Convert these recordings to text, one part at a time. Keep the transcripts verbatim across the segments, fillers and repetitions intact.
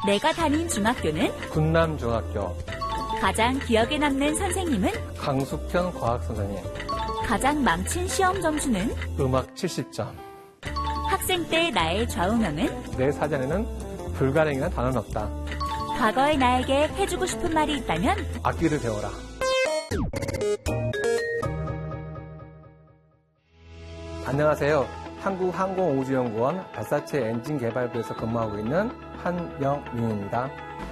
내가 다닌 중학교는 군남중학교. 가장 기억에 남는 선생님은 강숙현 과학선생님. 가장 망친 시험 점수는 음악 칠십 점. 학생 때 나의 좌우명은 내 사전에는 불가능이란 단어는 없다. 과거의 나에게 해주고 싶은 말이 있다면 악기를 배워라. 안녕하세요. 한국항공우주연구원 발사체 엔진 개발부에서 근무하고 있는 한영민입니다.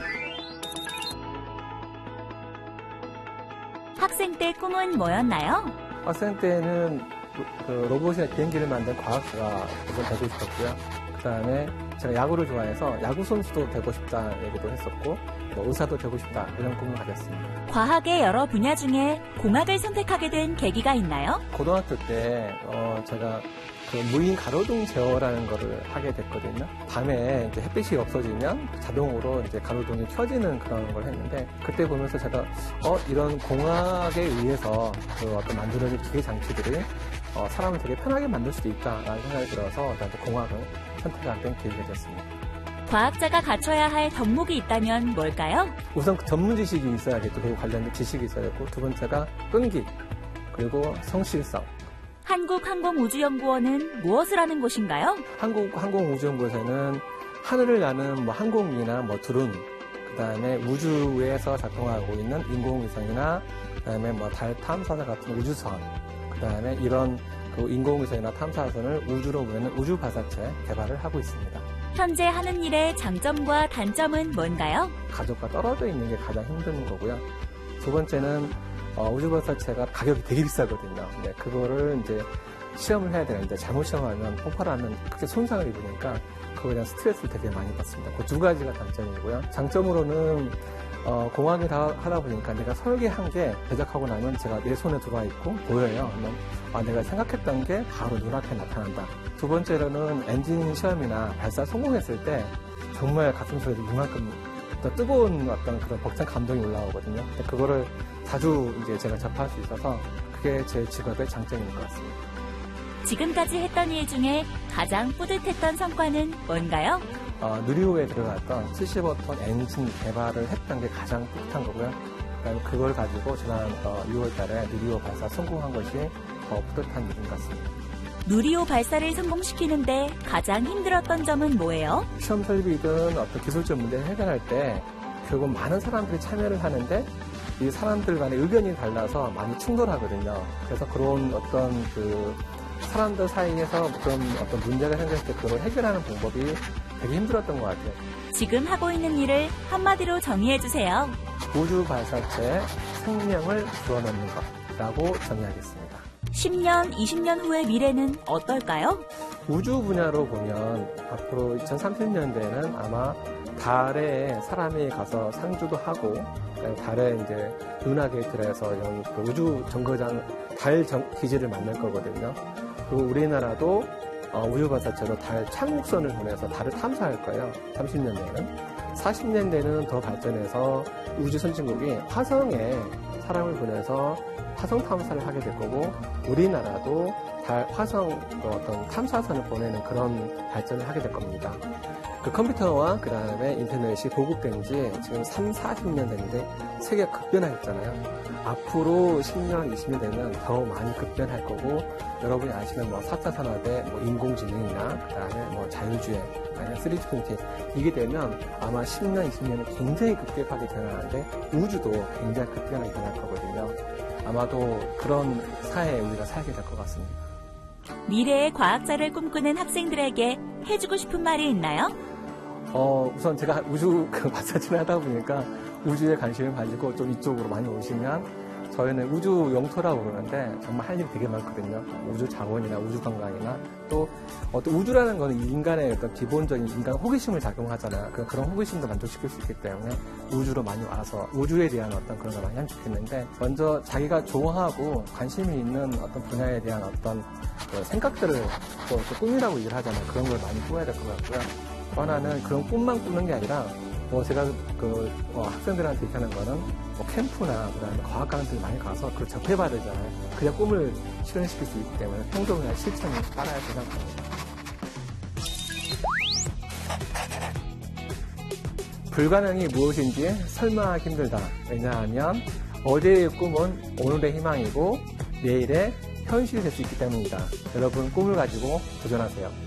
학생 때 꿈은 뭐였나요? 학생 때는 그 로봇이나 비행기를 만든 과학자가 되고 싶었고요. 그 다음에 제가 야구를 좋아해서 야구 선수도 되고 싶다 얘기도 했었고, 뭐 의사도 되고 싶다 이런 꿈을 가졌습니다. 과학의 여러 분야 중에 공학을 선택하게 된 계기가 있나요? 고등학교 때 어, 제가 그 무인 가로등 제어라는 거를 하게 됐거든요. 밤에 이제 햇빛이 없어지면 자동으로 이제 가로등이 켜지는 그런 걸 했는데, 그때 보면서 제가 어 이런 공학에 의해서 그 어떤 만들어진 기계 장치들이 어, 사람을 되게 편하게 만들 수도 있다라는 생각이 들어서 나도 공학을 선택하게 된 계기가 됐습니다. 과학자가 갖춰야 할 덕목이 있다면 뭘까요? 우선 그 전문 지식이 있어야겠고, 그리고 관련된 지식이 있어야겠고, 두 번째가 끈기, 그리고 성실성. 한국항공우주연구원은 무엇을 하는 곳인가요? 한국항공우주연구원에서는 하늘을 나는 뭐 항공기나 뭐 드론, 그 다음에 우주에서 작동하고 있는 인공위성이나, 그 다음에 뭐 달 탐사선 같은 우주선, 그 다음에 이런 그 인공위성이나 탐사선을 우주로 보내는 우주 발사체 개발을 하고 있습니다. 현재 하는 일의 장점과 단점은 뭔가요? 가족과 떨어져 있는 게 가장 힘든 거고요. 두 번째는 어, 우주 발사체가 가격이 되게 비싸거든요. 근데 그거를 이제 시험을 해야 되는데 잘못 시험하면 폭발하면 크게 손상을 입으니까 그거에 대한 스트레스를 되게 많이 받습니다. 그 두 가지가 단점이고요. 장점으로는 어, 공학을 하다 보니까 내가 설계한 게 제작하고 나면 제가 내 손에 들어와 있고 보여요. 그러면 아, 내가 생각했던 게 바로 눈앞에 나타난다. 두 번째로는 엔진 시험이나 발사 성공했을 때 정말 가슴속에서 이만큼 어떤 뜨거운 어떤 그런 벅찬 감동이 올라오거든요. 그거를 자주 이제 제가 접할 수 있어서 그게 제 직업의 장점인 것 같습니다. 지금까지 했던 일 중에 가장 뿌듯했던 성과는 뭔가요? 어, 누리호에 들어갔던 칠십오 톤 엔진 개발을 했던 게 가장 뿌듯한 거고요. 그다음에 그걸 가지고 지난 어, 유월 달에 누리호 발사 성공한 것이 더 뿌듯한 일인 것 같습니다. 누리호 발사를 성공시키는데 가장 힘들었던 점은 뭐예요? 시험 설비든 어떤 기술적 문제를 해결할 때 결국 많은 사람들이 참여를 하는데 이 사람들 간의 의견이 달라서 많이 충돌하거든요. 그래서 그런 어떤 그 사람들 사이에서 그런 어떤 문제가 생겼을 때 그걸 해결하는 방법이 되게 힘들었던 것 같아요. 지금 하고 있는 일을 한마디로 정의해주세요. 우주 발사체에 생명을 불어넣는 것이라고 정의하겠습니다. 십 년, 이십 년 후의 미래는 어떨까요? 우주 분야로 보면 앞으로 이천삼십 년대에는 아마 달에 사람이 가서 상주도 하고, 달에 이제 은하계 들어서 그 우주 정거장 달 정, 기지를 만들 거거든요. 그리고 우리나라도 어, 우주 발사체로 달 착륙선을 보내서 달을 탐사할 거예요. 삼십 년대에는. 사십 년대는 더 발전해서 우주 선진국이 화성에 사람을 보내서 화성 탐사를 하게 될 거고, 우리나라도 달, 화성 어떤 탐사선을 보내는 그런 발전을 하게 될 겁니다. 그 컴퓨터와 그 다음에 인터넷이 보급된 지 지금 삼, 사십 년 됐는데 세계가 급변하였잖아요. 앞으로 십 년, 이십 년 되면 더 많이 급변할 거고, 여러분이 아시는 뭐 사 차 산업의 뭐 인공지능이나 그 다음에 뭐 자율주행, 아니면 쓰리디 프린팅, 이게 되면 아마 십 년, 이십 년은 굉장히 급격하게 변하는데 우주도 굉장히 급변하게 변할 거거든요. 아마도 그런 사회에 우리가 살게 될 것 같습니다. 미래의 과학자를 꿈꾸는 학생들에게 해주고 싶은 말이 있나요? 어, 우선 제가 우주 그 발사체를 하다 보니까 우주에 관심을 가지고 좀 이쪽으로 많이 오시면, 저희는 우주 영토라고 그러는데 정말 할 일이 되게 많거든요. 우주 자원이나 우주 관광이나 또 어떤 우주라는 거는 인간의 어떤 기본적인 인간 호기심을 작용하잖아요. 그런 호기심도 만족시킬 수 있기 때문에 우주로 많이 와서 우주에 대한 어떤 그런 걸 많이 하면 좋겠는데, 먼저 자기가 좋아하고 관심이 있는 어떤 분야에 대한 어떤 그 생각들을 또, 또 꿈이라고 얘기를 하잖아요. 그런 걸 많이 꾸어야 될 것 같고요. 또 하나는 그런 꿈만 꾸는 게 아니라, 뭐 제가 그 어, 학생들한테 얘기하는 거는 뭐 캠프나 그다음에 과학 강의들 많이 가서 그걸 접해봐야 되잖아요. 그래야 꿈을 실현시킬 수 있기 때문에 평소 그냥 실천이 따라야 생각합니다. 불가능이 무엇인지 설명하기 힘들다. 왜냐하면 어제의 꿈은 오늘의 희망이고 내일의 현실이 될 수 있기 때문이다. 여러분 꿈을 가지고 도전하세요.